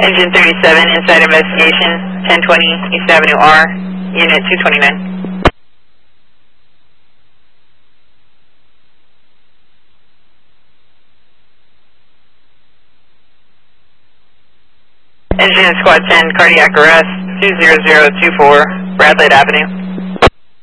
Engine 37, inside investigation, 1020 East Avenue R, Unit 229. Engine Squad 10, cardiac arrest, 20024, Bradley Avenue.